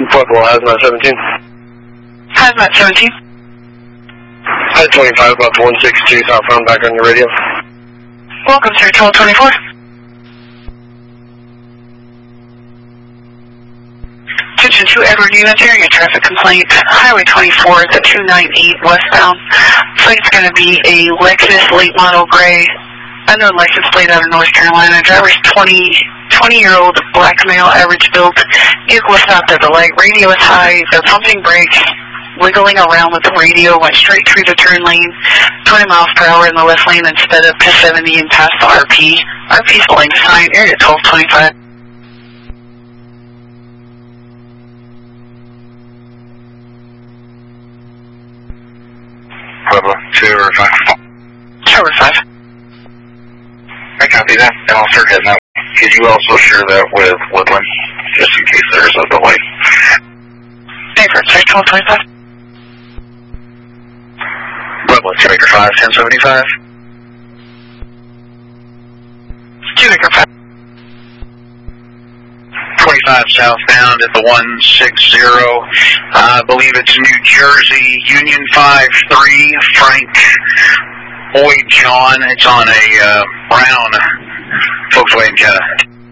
Pueblo, Hazmat 17. Hazmat 17. Hi, 25, about 162 southbound, back on your radio. Welcome, sir, 1224. Attention to Edward Unit area traffic complaint. Highway 24 at 298 westbound. Plate's going to be a Lexus late model gray. Unknown license plate out of North Carolina. Driver's 20-year-old black male, average build. Vehicle was stopped at the light. Radio is high. The pumping brakes wiggling around with the radio. Went straight through the turn lane. 20 miles per hour in the left lane and sped up to 70 and past the RP. RP's holding sign. Area 1225. Pueblo, 205. 205. I copy that, and I'll start heading out. Could you also share that with Woodland, just in case there's a delay? Favorite, sir, 1225. Pueblo, 2-Acre 5, 1075. 2-Acre 5. 25 southbound at the 160. I believe it's New Jersey, Union 53, Frank Boyd John. It's on a brown Volkswagen Jetta.